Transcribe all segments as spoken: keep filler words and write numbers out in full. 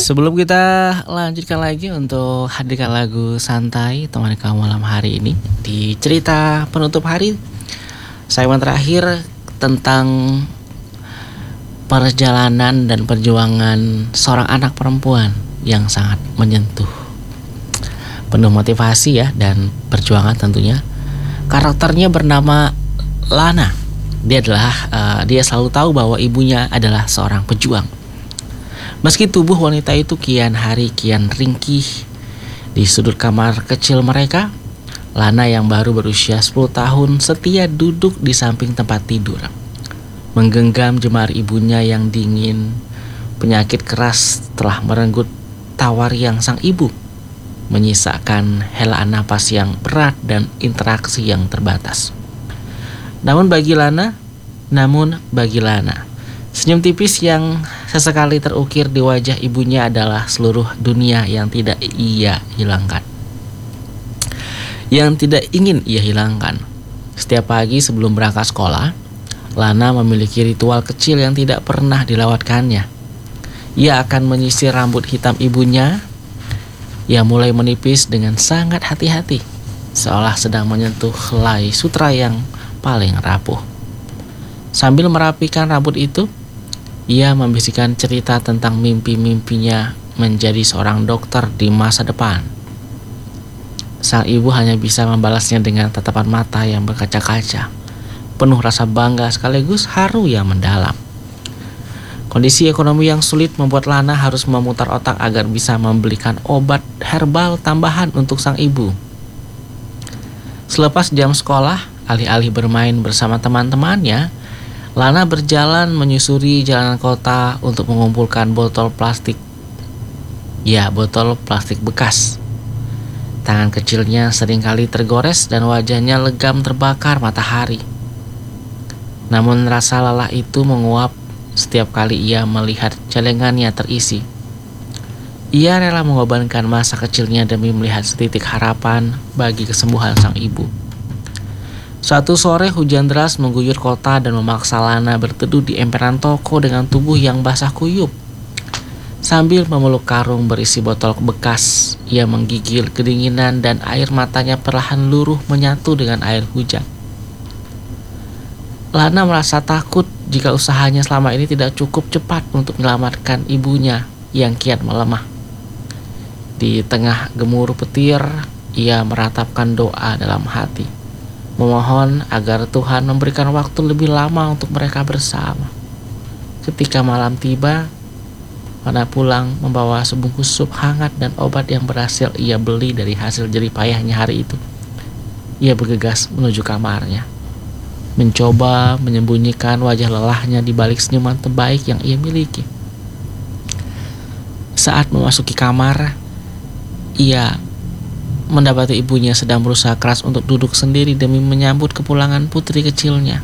Sebelum kita lanjutkan lagi untuk hadirkan lagu santai temani kamu malam hari ini di cerita penutup hari, segmen terakhir tentang perjalanan dan perjuangan seorang anak perempuan yang sangat menyentuh, penuh motivasi ya dan perjuangan tentunya. Karakternya bernama Lana. Dia adalah uh, dia selalu tahu bahwa ibunya adalah seorang pejuang. Meski tubuh wanita itu kian hari kian ringkih, di sudut kamar kecil mereka, Lana yang baru berusia sepuluh tahun setia duduk di samping tempat tidur, menggenggam jemari ibunya yang dingin. Penyakit keras telah merenggut tawar yang sang ibu, menyisakan helaan napas yang berat dan interaksi yang terbatas. Namun bagi Lana, namun bagi Lana, senyum tipis yang sesekali terukir di wajah ibunya adalah seluruh dunia yang tidak ia hilangkan. Yang tidak ingin ia hilangkan. Setiap pagi sebelum berangkat sekolah, Lana memiliki ritual kecil yang tidak pernah dilewatkannya. Ia akan menyisir rambut hitam ibunya yang mulai menipis dengan sangat hati-hati, seolah sedang menyentuh helai sutra yang paling rapuh. Sambil merapikan rambut itu, ia membisikkan cerita tentang mimpi-mimpinya menjadi seorang dokter di masa depan. Sang ibu hanya bisa membalasnya dengan tatapan mata yang berkaca-kaca, penuh rasa bangga sekaligus haru yang mendalam. Kondisi ekonomi yang sulit membuat Lana harus memutar otak agar bisa membelikan obat herbal tambahan untuk sang ibu. Selepas jam sekolah, alih-alih bermain bersama teman-temannya, Lana berjalan menyusuri jalanan kota untuk mengumpulkan botol plastik. Ya, botol plastik bekas. Tangan kecilnya seringkali tergores dan wajahnya legam terbakar matahari. Namun rasa lelah itu menguap setiap kali ia melihat celengannya terisi. Ia rela mengorbankan masa kecilnya demi melihat setitik harapan bagi kesembuhan sang ibu. Suatu sore hujan deras mengguyur kota dan memaksa Lana berteduh di emperan toko dengan tubuh yang basah kuyup. Sambil memeluk karung berisi botol bekas, ia menggigil kedinginan dan air matanya perlahan luruh menyatu dengan air hujan. Lana merasa takut jika usahanya selama ini tidak cukup cepat untuk menyelamatkan ibunya yang kian melemah. Di tengah gemuruh petir, ia meratapkan doa dalam hati, memohon agar Tuhan memberikan waktu lebih lama untuk mereka bersama. Ketika malam tiba, Lana pulang membawa sebungkus sup hangat dan obat yang berhasil ia beli dari hasil jerih payahnya hari itu. Ia bergegas menuju kamarnya, mencoba menyembunyikan wajah lelahnya di balik senyuman terbaik yang ia miliki. Saat memasuki kamar, ia mendapati ibunya sedang berusaha keras untuk duduk sendiri demi menyambut kepulangan putri kecilnya.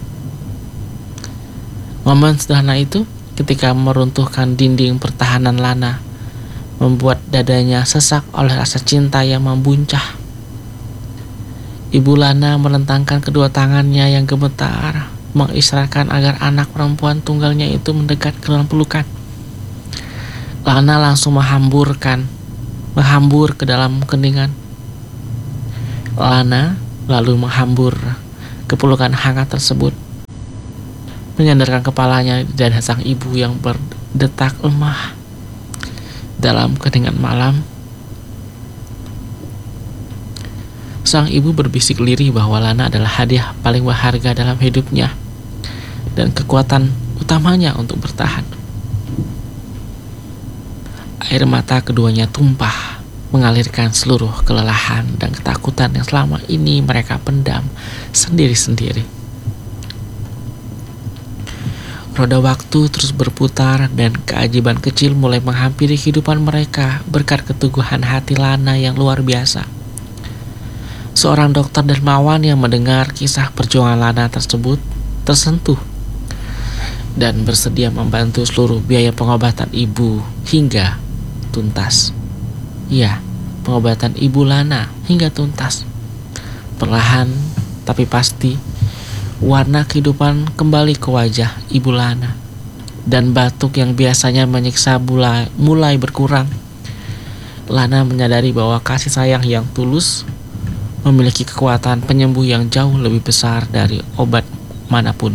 Momen sederhana itu, ketika meruntuhkan dinding pertahanan Lana, membuat dadanya sesak oleh rasa cinta yang membuncah. Ibu Lana melentangkan kedua tangannya yang gemetar, mengisyaratkan agar anak perempuan tunggalnya itu mendekat ke dalam pelukan. Lana langsung menghamburkan, menghambur ke dalam keningan. Lana lalu menghambur ke pelukan hangat tersebut, menyandarkan kepalanya di dada sang ibu yang berdetak lemah. Dalam keningan malam, sang ibu berbisik lirih bahwa Lana adalah hadiah paling berharga dalam hidupnya dan kekuatan utamanya untuk bertahan. Air mata keduanya tumpah, mengalirkan seluruh kelelahan dan ketakutan yang selama ini mereka pendam sendiri-sendiri. Roda waktu terus berputar dan keajaiban kecil mulai menghampiri kehidupan mereka berkat keteguhan hati Lana yang luar biasa. Seorang dokter dermawan yang mendengar kisah perjuangan Lana tersebut tersentuh dan bersedia membantu seluruh biaya pengobatan ibu hingga tuntas. Ya, pengobatan ibu Lana hingga tuntas. Perlahan tapi pasti, warna kehidupan kembali ke wajah ibu Lana. dan batuk yang biasanya menyiksa mulai, mulai berkurang. Lana menyadari bahwa kasih sayang yang tulus memiliki kekuatan penyembuh yang jauh lebih besar dari obat manapun.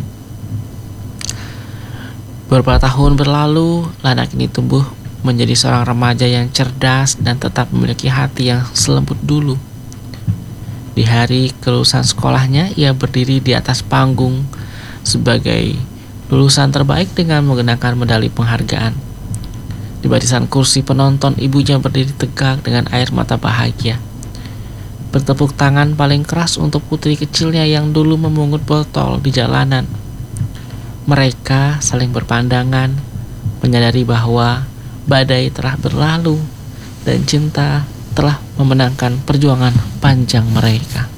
Beberapa tahun berlalu, Lana kini tumbuh menjadi seorang remaja yang cerdas dan tetap memiliki hati yang selembut dulu. Di hari kelulusan sekolahnya, ia berdiri di atas panggung sebagai lulusan terbaik dengan mengenakan medali penghargaan. Di barisan kursi penonton, ibunya berdiri tegak dengan air mata bahagia, bertepuk tangan paling keras untuk putri kecilnya yang dulu memungut botol di jalanan. Mereka saling berpandangan, menyadari bahwa badai telah berlalu dan cinta telah memenangkan perjuangan panjang mereka.